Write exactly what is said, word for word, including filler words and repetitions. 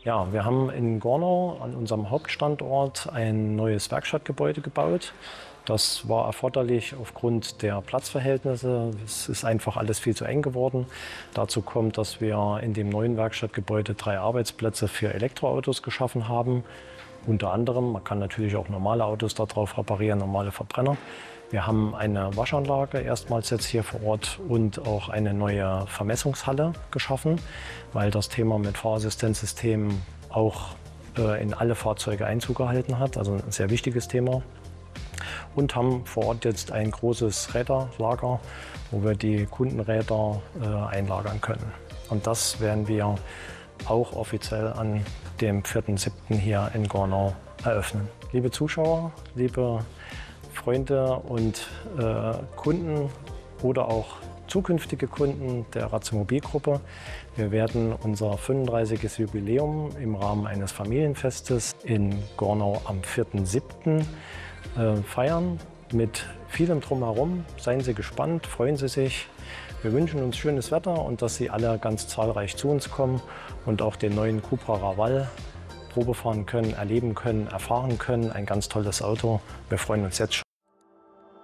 Ja, wir haben in Gornau an unserem Hauptstandort ein neues Werkstattgebäude gebaut. Das war erforderlich aufgrund der Platzverhältnisse. Es ist einfach alles viel zu eng geworden. Dazu kommt, dass wir in dem neuen Werkstattgebäude drei Arbeitsplätze für Elektroautos geschaffen haben. Unter anderem, man kann natürlich auch normale Autos darauf reparieren, normale Verbrenner. Wir haben eine Waschanlage erstmals jetzt hier vor Ort und auch eine neue Vermessungshalle geschaffen, weil das Thema mit Fahrassistenzsystemen auch äh, in alle Fahrzeuge Einzug gehalten hat, also ein sehr wichtiges Thema. Und haben vor Ort jetzt ein großes Räderlager, wo wir die Kundenräder äh, einlagern können. Und das werden wir auch offiziell an dem vierten siebten hier in Gornau eröffnen. Liebe Zuschauer, liebe Freunde und äh, Kunden oder auch zukünftige Kunden der Ratiomobil-Gruppe. Wir werden unser fünfunddreißigstes Jubiläum im Rahmen eines Familienfestes in Gornau am vierten siebten äh, feiern mit vielem Drumherum. Seien Sie gespannt, freuen Sie sich. Wir wünschen uns schönes Wetter und dass Sie alle ganz zahlreich zu uns kommen und auch den neuen Cupra Raval Probe fahren können, erleben können, erfahren können. Ein ganz tolles Auto. Wir freuen uns jetzt schon.